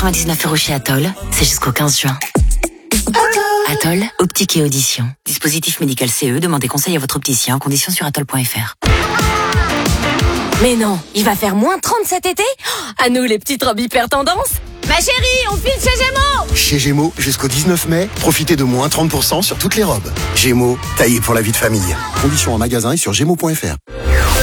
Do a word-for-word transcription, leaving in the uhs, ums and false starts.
quatre-vingt-dix-neuf euros chez Atoll, c'est jusqu'au quinze juin. Atoll, optique et audition. Dispositif médical C E, demandez conseil à votre opticien. Conditions sur atoll point f r. Mais non, il va faire moins trente cet été? À nous les petites robes hyper tendance. Ma chérie, on file chez Gémeaux! Chez Gémeaux, jusqu'au dix-neuf mai, profitez de moins trente pour cent sur toutes les robes. Gémeaux, taillé pour la vie de famille. Conditions en magasin et sur gémeaux point f r.